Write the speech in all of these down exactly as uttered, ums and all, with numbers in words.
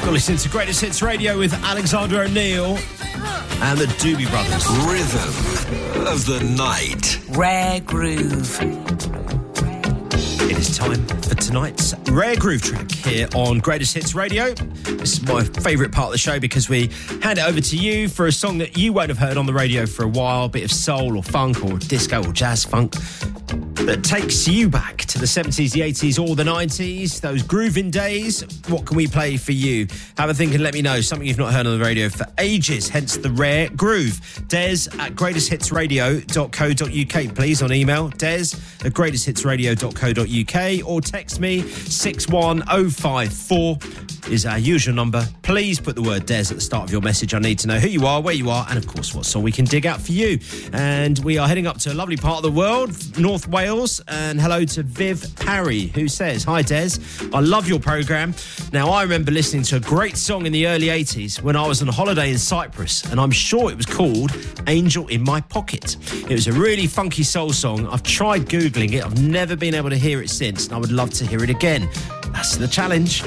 You're listening to Greatest Hits Radio with Alexander O'Neill and the Doobie Brothers. Rhythm of the night. Rare Groove. It is time for tonight's Rare Groove track here on Greatest Hits Radio. This is my favourite part of the show because we hand it over to you for a song that you won't have heard on the radio for a while, a bit of soul or funk or disco or jazz funk that takes you back to the seventies, the eighties or the nineties, those grooving days. What can we play for you? Have a think and let me know. Something you've not heard on the radio for ages, hence the Rare Groove. Des at greatest hits radio dot co dot uk, please, on email. Des at greatest hits radio dot co dot uk or text me six one oh five four is our usual number. Please put the word Des at the start of your message. I need to know who you are, where you are, and of course what song we can dig out for you. And we are heading up to a lovely part of the world, North Wales, and hello to Viv Parry, who says, "Hi Des, I love your programme. Now I remember listening to a great song in the early eighties when I was on holiday in Cyprus, and I'm sure it was called Angel in My Pocket. It was a really funky soul song. I've tried Googling it, I've never been able to hear it since, and I would love to hear it again." That's the challenge.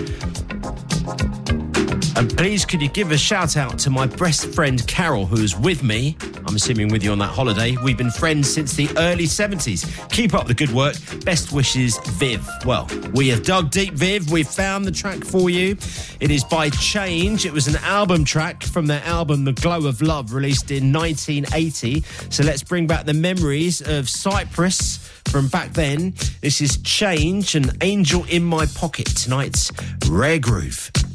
And please, could you give a shout out to my best friend Carol, who's with me, I'm assuming with you on that holiday. We've been friends since the early seventies. Keep up the good work. Best wishes, Viv. Well, we have dug deep, Viv. We've found the track for you. It is by Change. It was an album track from their album The Glow of Love, released in nineteen eighty. So let's bring back the memories of Cyprus from back then. This is Change and Angel in My Pocket, tonight's Rare Groove.